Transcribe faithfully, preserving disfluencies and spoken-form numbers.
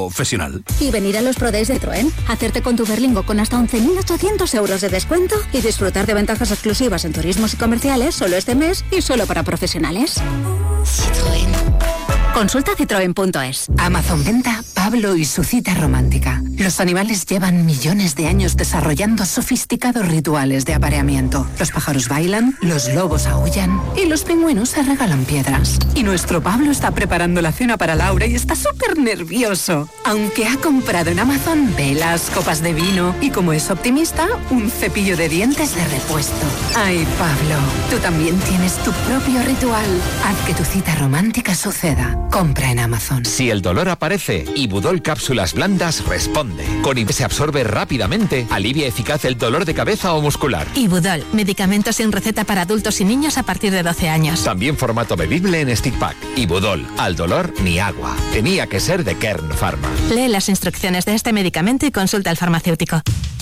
profesional. Y venir a los Pro Days de Citroën, hacerte con tu Berlingo con hasta once mil ochocientos euros de descuento y disfrutar de ventajas exclusivas en turismos y comerciales solo este mes y solo para profesionales. Citroën. Consulta citroen punto es. Amazon Venta, Pablo y su cita romántica. Los animales llevan millones de años desarrollando sofisticados rituales de apareamiento. Los pájaros bailan, los lobos aúllan y los pingüinos se regalan piedras. Y nuestro Pablo está preparando la cena para Laura y está súper nervioso. Aunque ha comprado en Amazon velas, copas de vino y, como es optimista, un cepillo de dientes de repuesto. Ay, Pablo, tú también tienes tu propio ritual. Haz que tu cita romántica suceda. Compra en Amazon. Si el dolor aparece, Ibudol Cápsulas Blandas responde. Con Ibudol se absorbe rápidamente, alivia eficaz el dolor de cabeza o muscular. Ibudol, medicamento sin receta para adultos y niños a partir de doce años. También formato bebible en stick pack. Ibudol, al dolor ni agua. Tenía que ser de Kern Pharma. Lee las instrucciones de este medicamento y consulta al farmacéutico.